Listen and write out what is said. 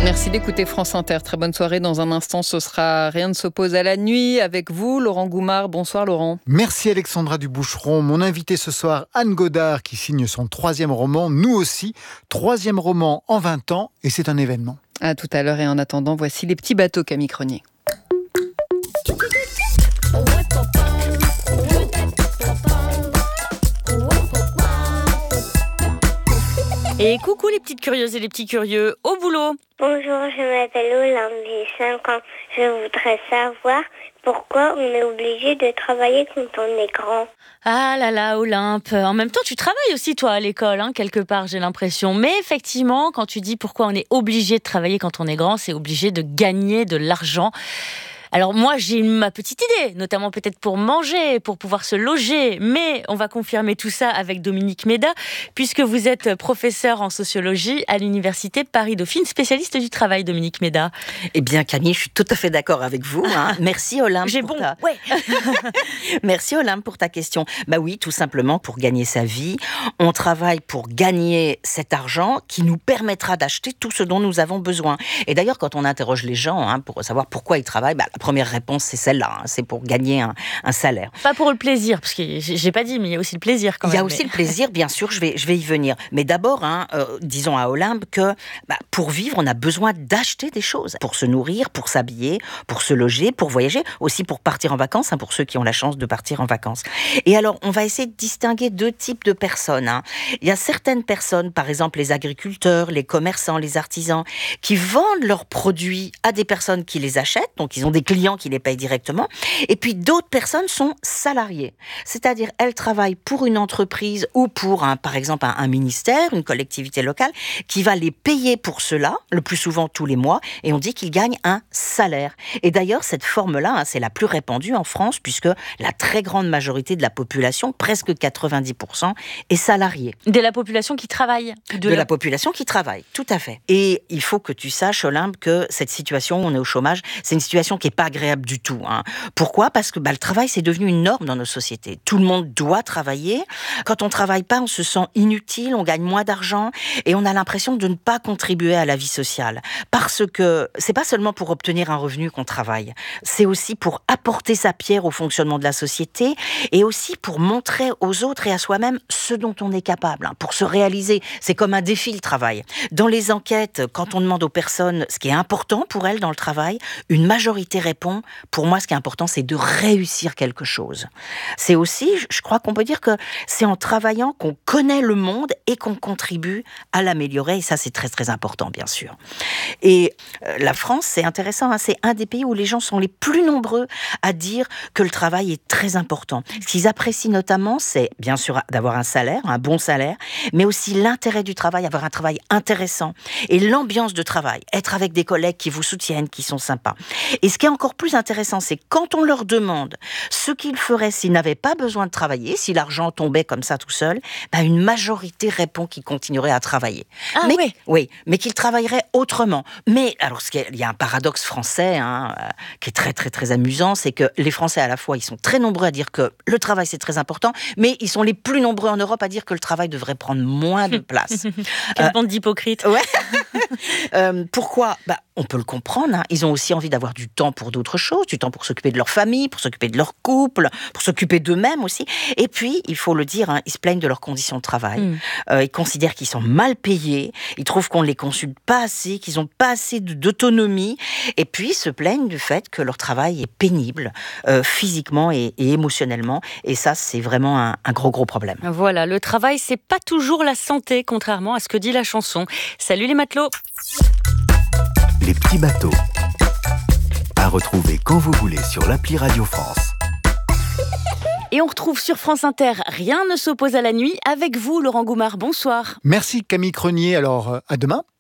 Merci d'écouter France Inter. Très bonne soirée. Dans un instant, ce sera Rien ne s'oppose à la nuit avec vous, Laurent Goumard. Bonsoir Laurent. Merci Alexandra Duboucheron. Mon invité ce soir, Anne Godard, qui signe son 3e roman. Nous aussi, 3e roman en 20 ans et c'est un événement. À tout à l'heure et en attendant, voici Les petits bateaux, Camille Cronier. Et coucou les petites curieuses et les petits curieux, au boulot. Bonjour, je m'appelle Olympe, j'ai 5 ans. Je voudrais savoir pourquoi on est obligé de travailler quand on est grand. Ah là là, Olympe. En même temps, tu travailles aussi, toi, à l'école, quelque part, j'ai l'impression. Mais effectivement, quand tu dis pourquoi on est obligé de travailler quand on est grand, c'est obligé de gagner de l'argent. Alors moi, j'ai ma petite idée, notamment peut-être pour manger, pour pouvoir se loger. Mais on va confirmer tout ça avec Dominique Méda, puisque vous êtes professeur en sociologie à l'université Paris-Dauphine, spécialiste du travail, Dominique Méda. Eh bien, Camille, je suis tout à fait d'accord avec vous. Merci Olympe. Merci Olympe pour ta question. Bah oui, tout simplement pour gagner sa vie. On travaille pour gagner cet argent qui nous permettra d'acheter tout ce dont nous avons besoin. Et d'ailleurs, quand on interroge les gens pour savoir pourquoi ils travaillent, la première réponse, c'est celle-là. C'est pour gagner un salaire. Pas pour le plaisir, parce que j'ai pas dit, mais il y a aussi le plaisir quand même. Il y a aussi le plaisir, bien sûr, je vais y venir. Mais d'abord, disons à Olympe que pour vivre, on a besoin d'acheter des choses. Pour se nourrir, pour s'habiller, pour se loger, pour voyager, aussi pour partir en vacances, pour ceux qui ont la chance de partir en vacances. Et alors, on va essayer de distinguer 2 types de personnes. Il y a certaines personnes, par exemple les agriculteurs, les commerçants, les artisans, qui vendent leurs produits à des personnes qui les achètent, donc ils ont des clients qui les payent directement. Et puis d'autres personnes sont salariées. C'est-à-dire, elles travaillent pour une entreprise ou pour, par exemple, un ministère, une collectivité locale, qui va les payer pour cela, le plus souvent tous les mois, et on dit qu'ils gagnent un salaire. Et d'ailleurs, cette forme-là, c'est la plus répandue en France, puisque la très grande majorité de la population, presque 90%, est salariée. De la population qui travaille. De la population qui travaille, tout à fait. Et il faut que tu saches, Olympe, que cette situation où on est au chômage, c'est une situation qui n'est pas agréable du tout. Pourquoi ? Parce que le travail, c'est devenu une norme dans nos sociétés. Tout le monde doit travailler. Quand on ne travaille pas, on se sent inutile, on gagne moins d'argent et on a l'impression de ne pas contribuer à la vie sociale. Parce que c'est pas seulement pour obtenir un revenu qu'on travaille, c'est aussi pour apporter sa pierre au fonctionnement de la société et aussi pour montrer aux autres et à soi-même ce dont on est capable, pour se réaliser. C'est comme un défi, le travail. Dans les enquêtes, quand on demande aux personnes ce qui est important pour elles dans le travail, une majorité répond, pour moi, ce qui est important, c'est de réussir quelque chose. C'est aussi, je crois qu'on peut dire que c'est en travaillant qu'on connaît le monde et qu'on contribue à l'améliorer. Et ça, c'est très, très important, bien sûr. Et la France, c'est intéressant, c'est un des pays où les gens sont les plus nombreux à dire que le travail est très important. Ce qu'ils apprécient notamment, c'est bien sûr d'avoir un salaire, un bon salaire, mais aussi l'intérêt du travail, avoir un travail intéressant et l'ambiance de travail, être avec des collègues qui vous soutiennent, qui sont sympas. Et ce qui est encore plus intéressant, c'est quand on leur demande ce qu'ils feraient s'ils n'avaient pas besoin de travailler, si l'argent tombait comme ça tout seul, une majorité répond qu'ils continueraient à travailler. Ah mais, oui. Oui, mais qu'ils travailleraient autrement. Mais alors, il y a un paradoxe français qui est très très très amusant, c'est que les Français à la fois, ils sont très nombreux à dire que le travail c'est très important, mais ils sont les plus nombreux en Europe à dire que le travail devrait prendre moins de place. Quelle bande d'hypocrites. Ouais. Pourquoi ? On peut le comprendre. Ils ont aussi envie d'avoir du temps pour d'autres choses, du temps pour s'occuper de leur famille, pour s'occuper de leur couple, pour s'occuper d'eux-mêmes aussi. Et puis, il faut le dire, ils se plaignent de leurs conditions de travail. Ils considèrent qu'ils sont mal payés. Ils trouvent qu'on ne les consulte pas assez, qu'ils n'ont pas assez d'autonomie. Et puis, ils se plaignent du fait que leur travail est pénible, physiquement et émotionnellement. Et ça, c'est vraiment un gros problème. Voilà, le travail, c'est pas toujours la santé, contrairement à ce que dit la chanson. Salut les matelots. Les petits bateaux. À retrouver quand vous voulez sur l'appli Radio France. Et on retrouve sur France Inter Rien ne s'oppose à la nuit avec vous, Laurent Goumard. Bonsoir. Merci Camille Cronier. Alors, à demain.